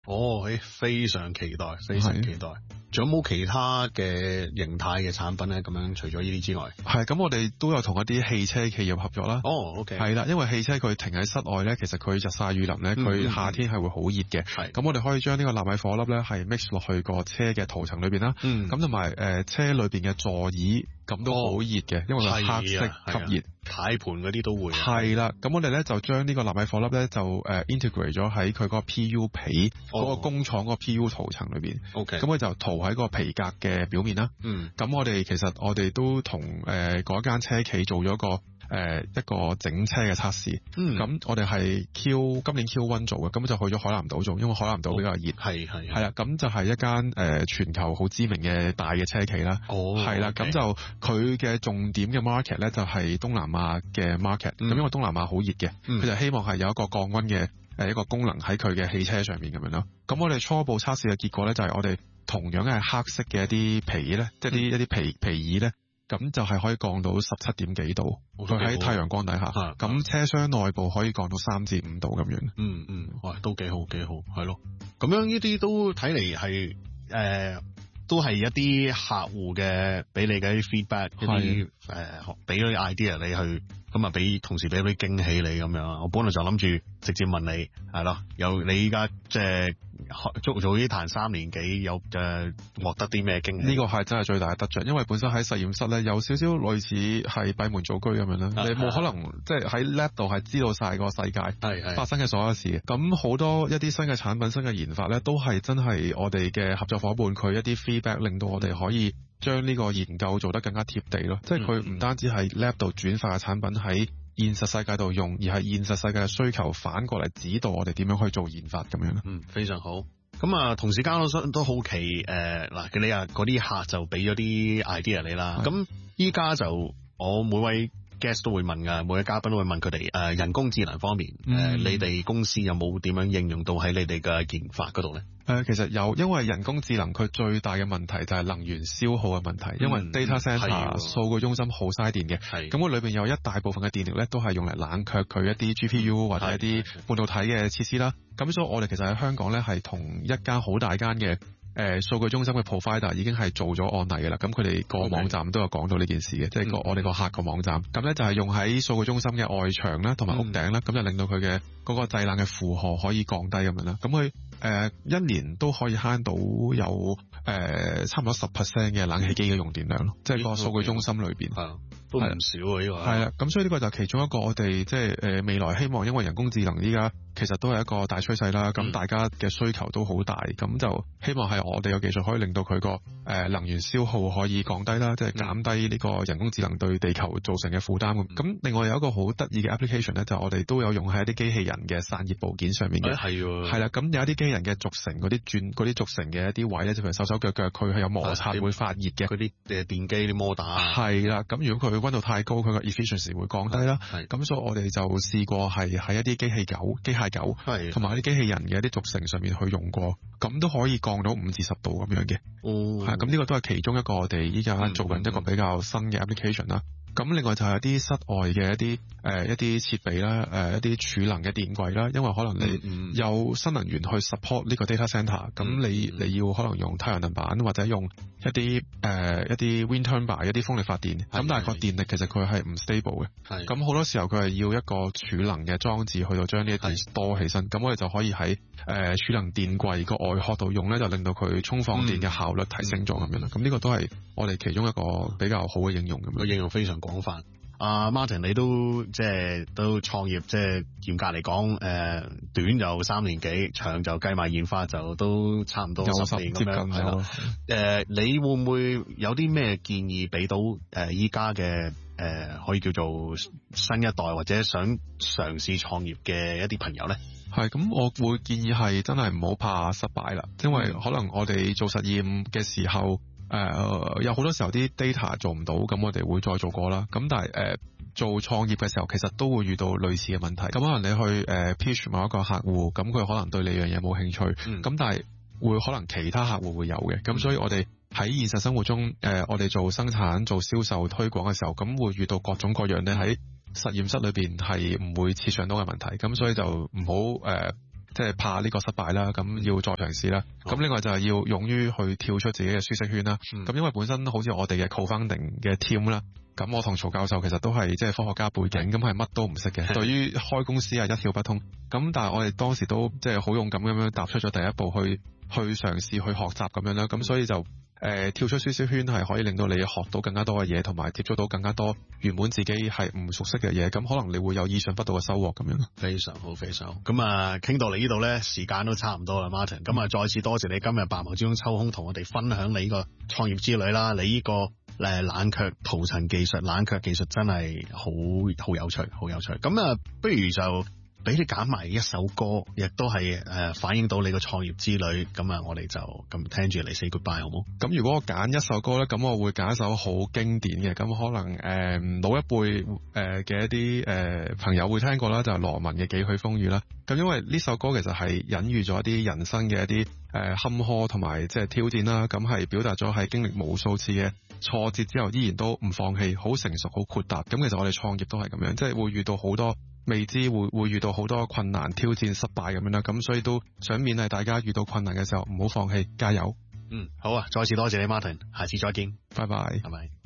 非常期待，非常期待。仲有冇其他嘅形態嘅產品咧？咁樣除咗呢啲之外， 係咁我哋都有同一啲汽車企業合作啦。 OK， 係啦，因為汽車佢停喺室外咧，其實佢日曬雨淋咧，佢夏天係會好熱嘅。係咁我哋可以將呢個納米火粒咧係 mix 落去個車嘅塗層裏邊啦。咁同埋車裏邊嘅座椅咁都好熱嘅，因為佢黑色吸熱。 軚盤嗰啲都會係啦，咁我哋咧就將呢個納米火粒咧就integrate 咗喺佢嗰個 PU 皮嗰個工廠嗰個 PU 塗層裏邊。OK， 咁佢就塗喺個皮革嘅表面啦。咁我哋都同嗰間車企做咗一個整車嘅測試。咁我哋係今年 Q1 做嘅，咁就去咗海南島做，因為海南島比較熱。係啦，咁就係一間全球好知名嘅大嘅車企啦。係啦，咁就佢嘅重點嘅 market 咧就係東南亞嘅 market。咁因為東南亞好熱嘅，佢就希望係有一個降溫嘅一個功能喺佢嘅汽車上面咁樣咯。咁我哋初步測試嘅結果咧就係我哋同樣係黑色嘅一啲皮咧，即係一啲皮椅咧。咁就係可以降到17點幾度，佢喺太陽光底下，咁車廂內部可以降到3至5度咁樣。 哇，都幾好，係咯。咁樣呢啲都睇嚟係都係一啲客戶嘅俾你嘅啲 feedback， 一啲俾咗啲 idea 你去，咁啊同時俾啲驚喜你咁樣。我本來就諗住直接問你，係咯，有你依家即係做呢壇3年幾，有獲得啲咩驚喜？ 呢個係真係最大嘅得着，因為本身喺實驗室咧有少少類似係閉門造車咁樣啦，你冇可能即係喺 lab 度係知道晒個世界發生嘅所有事。咁好多一啲新嘅產品、新嘅研發咧，都係真係我哋嘅合作夥伴佢一啲 feedback，令到我哋可以將呢個研究做得更加貼地咯。即係佢唔單止係 lab 度轉化嘅產品喺現實世界度用，而係現實世界嘅需求反過嚟指導我哋點樣去做研發咁樣。 非常好。咁啊，同時間都好奇嗱，你啊嗰啲客就俾咗啲 idea 你啦。咁依家就我每位 guest 都會問噶，每位嘉賓都會問佢哋人工智能方面，你哋公司有冇點樣應用到喺你哋嘅研發嗰度咧？ 其實有，因為人工智能佢最大嘅問題就係能源消耗嘅問題，因為 data center 數據中心好嘥電嘅，咁佢裏邊有一大部分嘅電力咧都係用嚟冷卻佢一啲 GPU 或者一啲半導體嘅設施啦。咁所以我哋其實喺香港咧係同一間好大間嘅數據中心嘅 provider 已經係做咗案例嘅啦。咁佢哋個網站都有講到呢件事嘅，即係我哋個客個網站。咁咧就係用喺數據中心嘅外牆啦，同埋屋頂啦，咁就令到佢嘅嗰個製冷嘅負荷可以降低咁樣啦。咁佢一年都可以慳到有差唔多10% 嘅冷氣機嘅用電量咯，即係個數據中心裏邊都唔少啊呢個。 係啦，咁所以呢個就係其中一個我哋即係未來希望，因為人工智能依家其實都係一個大趨勢啦，咁大家嘅需求都好大，咁就希望係我哋嘅技術可以令到佢個能源消耗可以降低啦，即係減低呢個人工智能對地球造成嘅負擔。咁另外有一個好得意嘅 application 咧，就我哋都有用喺一啲機器人嘅散熱部件上面嘅。係啦，咁有一啲機器人嘅軸承嗰啲軸承嘅一啲位咧，就譬如手腳佢係有摩擦會發熱嘅， 嗰啲電機啲摩打。 係啦，咁如果佢溫度太高，佢個 efficiency 會降低啦。咁所以我哋就試過係喺一啲機械狗同埋一啲機器人嘅一啲軸承上面去用過，咁都可以降到5至10度咁樣嘅。咁呢個都係其中一個我哋依家做緊一個比較新嘅 application 啦。咁另外就係一啲室外嘅一啲設備啦，一啲儲能嘅電櫃啦，因為可能你有新能源去 support 呢個 data center，咁你要可能用太陽能板或者用一啲 wind turbine 一啲風力發電，咁但係個電力其實佢係唔 stable 嘅，咁好多時候佢係要一個儲能嘅裝置去到將呢啲電多起身，咁我哋就可以喺儲能電櫃個外殼度用咧，就令到佢充放電嘅效率提升咗咁樣啦。咁呢個都係我哋其中一個比較好嘅應用咁樣。 個應用非常廣泛。Martin 你都都創業，即係嚴格嚟講，短就3年幾，長就計埋研發就都差唔多10年咁樣。係咯。你會唔會有啲咩建議俾到依家嘅可以叫做新一代或者想嘗試創業嘅一啲朋友咧？ 係咁，我會建議係真係唔好怕失敗啦，因為可能我哋做實驗嘅時候。有好多時候啲 data 做唔到，咁我哋會再做過啦。咁但係做創業嘅時候，其實都會遇到類似嘅問題。咁可能你去pitch 某一個客戶，咁佢可能對你樣嘢冇興趣。咁但係會可能其他客戶會有嘅。咁所以我哋喺現實生活中，我哋做生產、做銷售、推廣嘅時候，咁會遇到各種各樣咧喺實驗室裏邊係唔會設想到嘅問題。咁所以就唔好即係怕呢個失敗啦，咁要再嘗試啦。咁另外就係要勇於去跳出自己嘅舒適圈啦。咁因為本身好似我哋嘅 co-founding 嘅 team 啦，咁我同曹教授其實都係即係科學家背景，咁係乜都唔識嘅，對於開公司係一竅不通。咁但係我哋當時都即係好勇敢咁樣踏出咗第一步去嘗試去學習咁樣啦。咁所以就跳出舒適圈係可以令到你學到更加多嘅嘢，同埋接觸到更加多原本自己係唔熟悉嘅嘢，咁可能你會有意想不到嘅收穫咁樣。 非常好，非常好。咁啊，傾到嚟呢度咧，時間都差唔多啦 ，Martin。咁啊，再次多謝你今日百忙之中抽空同我哋分享你呢個創業之旅啦。你呢個冷卻塗層技術，冷卻技術真係好有趣，好有趣。咁啊，不如就俾你揀埋一首歌，亦都係反映到你個創業之旅。咁啊，我哋就咁聽住嚟 say goodbye 好冇？ 咁如果我揀一首歌咧，咁我會揀一首好經典嘅。咁可能老一輩嘅一啲朋友會聽過啦，就係羅文嘅《幾許風雨》啦。咁因為呢首歌其實係隱喻咗一啲人生嘅一啲坎坷同埋即係挑戰啦。咁係表達咗係經歷無數次嘅挫折之後，依然都唔放棄，好成熟，好豁達。咁其實我哋創業都係咁樣，即係會遇到好多未知，會遇到好多困難、挑戰、失敗咁樣啦。咁所以都想勉勵大家遇到困難嘅時候唔好放棄，加油。 好啊，再次多謝你 Martin，下次再見， 拜拜， 拜拜。